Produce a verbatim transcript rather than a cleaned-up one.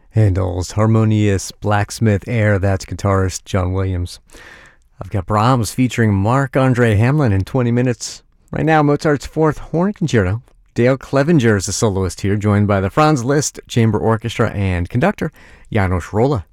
Handel's harmonious blacksmith air, that's guitarist John Williams. I've got Brahms featuring Marc-Andre Hamelin in twenty minutes. Right now, Mozart's Fourth Horn Concerto. Dale Clevenger is the soloist here, joined by the Franz Liszt Chamber Orchestra and conductor Janos Rolla.